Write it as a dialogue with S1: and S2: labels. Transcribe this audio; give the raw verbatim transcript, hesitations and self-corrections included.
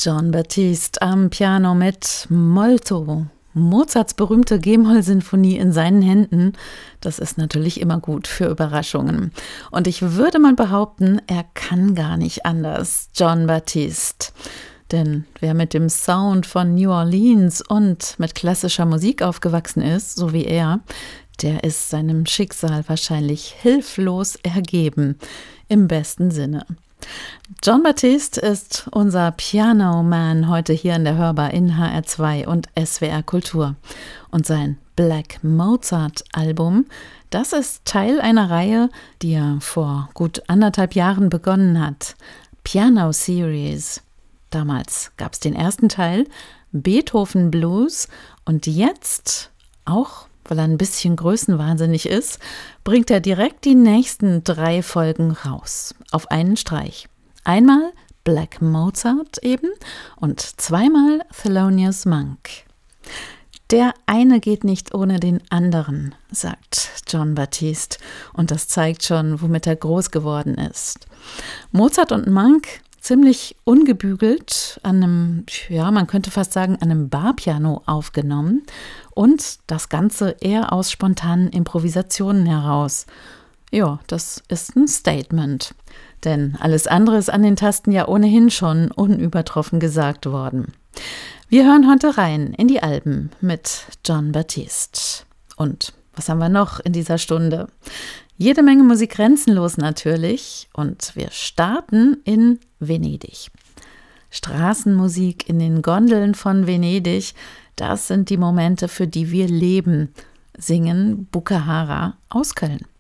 S1: Jon Batiste am Piano mit Molto. Mozarts berühmte G-Moll-Sinfonie in seinen Händen, das ist natürlich immer gut für Überraschungen. Und ich würde mal behaupten, er kann gar nicht anders, Jon Batiste. Denn wer mit dem Sound von New Orleans und mit klassischer Musik aufgewachsen ist, so wie er, der ist seinem Schicksal wahrscheinlich hilflos ergeben, im besten Sinne. Jon Batiste ist unser Piano Man heute hier in der Hörbar in H R zwei und S W R Kultur. Und sein Black Mozart Album, das ist Teil einer Reihe, die er vor gut anderthalb Jahren begonnen hat. Piano Series. Damals gab es den ersten Teil, Beethoven Blues, und jetzt, auch weil er ein bisschen größenwahnsinnig ist, bringt er direkt die nächsten drei Folgen raus, auf einen Streich. Einmal Black Mozart eben und zweimal Thelonious Monk. Der eine geht nicht ohne den anderen, sagt Jon Batiste, und das zeigt schon, womit er groß geworden ist. Mozart und Monk ziemlich ungebügelt an einem, ja, man könnte fast sagen, an einem Barpiano aufgenommen und das Ganze eher aus spontanen Improvisationen heraus. Ja, das ist ein Statement, denn alles andere ist an den Tasten ja ohnehin schon unübertroffen gesagt worden. Wir hören heute rein in die Alben mit Jon Batiste. Und was haben wir noch in dieser Stunde? Jede Menge Musik grenzenlos natürlich, und wir starten in Venedig. Straßenmusik in den Gondeln von Venedig, das sind die Momente, für die wir leben, singen Bukahara aus Köln.